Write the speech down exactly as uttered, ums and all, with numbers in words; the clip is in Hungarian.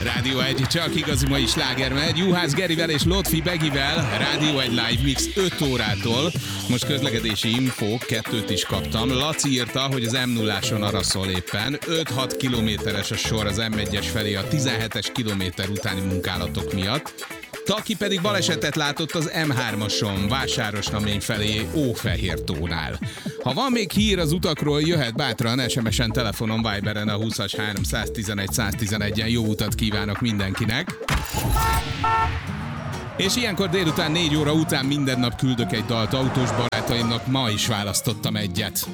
Rádió egy, csak igazi mai sláger megy. Juhász Gerivel és Lotfi Begivel. Rádió egy live mix öt órától. Most közlekedési info, kettőt is kaptam. Laci írta, hogy az em nulláson arra szól éppen. öt-hat kilométeres a sor az em egyes felé a tizenhetes kilométer utáni munkálatok miatt. Taki pedig balesetet látott az em hármason, Vásárosnamény felé Ófehértónál. Ha van még hír az utakról, jöhet bátran, es em esen, telefonon, Viberen a húszas három száztizenegy száztizenegyen. Jó utat kívánok mindenkinek! És ilyenkor délután négy óra után minden nap küldök egy dalt autós barátaimnak, ma is választottam egyet.